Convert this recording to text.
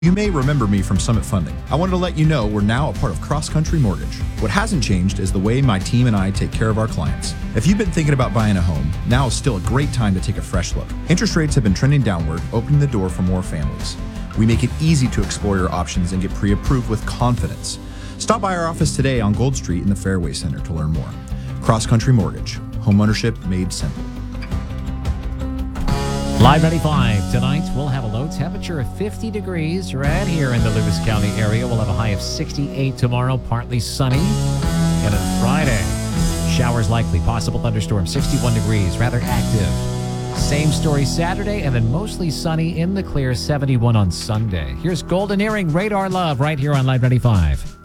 You may remember me from Summit Funding. I wanted to let you know we're now a part of Cross Country Mortgage. What hasn't changed is the way my team and I take care of our clients. If you've been thinking about buying a home, now is still a great time to take a fresh look. Interest rates have been trending downward, opening the door for more families. We make it easy to explore your options and get pre-approved with confidence. Stop by our office today on Gold Street in the Fairway Center to learn more. Cross Country Mortgage. Homeownership made simple. Live 95 tonight, we'll have a low temperature of 50 degrees right here in the Lewis County area. We'll have a high of 68 tomorrow, partly sunny. And on Friday, showers likely, possible thunderstorms, 61 degrees, rather active. Same story Saturday, and then mostly sunny in the clear, 71 on Sunday. Here's Golden Earring, Radar Love, right here on Live 95.